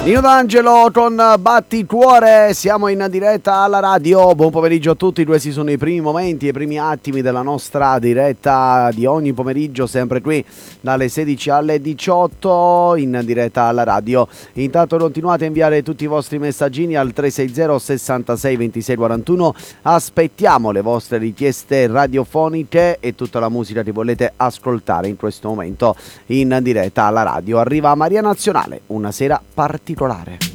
Nino D'Angelo con Batticuore, siamo in diretta alla radio, buon pomeriggio a tutti, questi sono i primi momenti, i primi attimi della nostra diretta di ogni pomeriggio, sempre qui dalle 16 alle 18 in diretta alla radio. Intanto continuate a inviare tutti i vostri messaggini al 360 66 26 41, aspettiamo le vostre richieste radiofoniche e tutta la musica che volete ascoltare in questo momento in diretta alla radio. Arriva Maria Nazionale, una sera particolare.